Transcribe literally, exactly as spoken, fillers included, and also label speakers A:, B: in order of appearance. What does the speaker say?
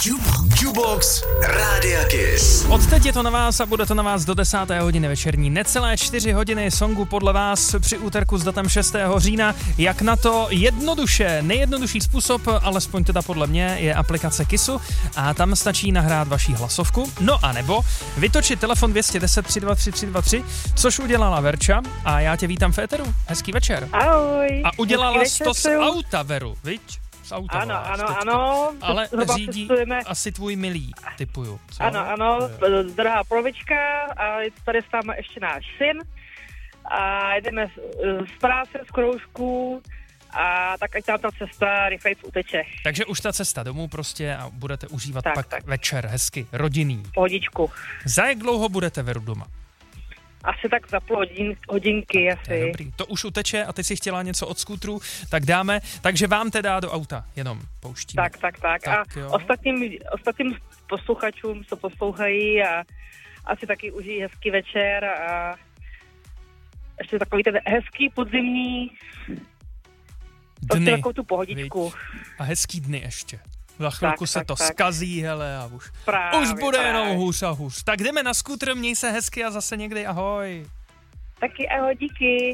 A: Jubox Rádia Kiss.
B: Od teď je to na vás a bude to na vás do desáté hodiny večerní. Necelé čtyři hodiny songu podle vás při úterku s datem šestého října. Jak na to? Jednoduše, nejjednodušší způsob, alespoň teda podle mě, je aplikace Kissu a tam stačí nahrát vaší hlasovku. No a nebo vytočit telefon dvě jedna nula tři dva tři tři dva tři, což udělala Verča a já tě vítám v éteru. Hezký večer.
C: Ahoj.
B: A udělala jsi to z auta, Veru, viď? Z auta.
C: Ano, ano, teďka. Ano.
B: Ale řídí asi tvůj milý, typuju. Co?
C: Ano, ano, drahá polovička a tady s námi ještě náš syn a jdeme z práce, z kroužku a tak ať tam ta cesta rychlejc uteče.
B: Takže už ta cesta domů prostě a budete užívat
C: tak,
B: pak
C: tak.
B: večer hezky, rodinný.
C: Pohodičku.
B: Za jak dlouho budete, Veru, doma?
C: Asi tak za půl hodin, hodinky asi.
B: To je dobrý. To už uteče a ty si chtěla něco od skútru, tak dáme. Takže vám teda do auta jenom pouštíme.
C: Tak, tak, tak.
B: tak
C: a
B: jo.
C: ostatním, ostatním posluchačům, co poslouchají a asi taky užijí hezký večer a ještě takový ten hezký podzimní
B: dny.
C: Takovou tu pohodičku.
B: Viď? A hezký dny ještě. Za chvilku
C: tak,
B: se
C: tak,
B: to
C: tak.
B: skazí, hele, a už,
C: právě,
B: už bude
C: právě.
B: jenom hůř a hůř. Tak jdeme na skútr, měj se hezky a zase někdy ahoj.
C: Taky ahoj, díky.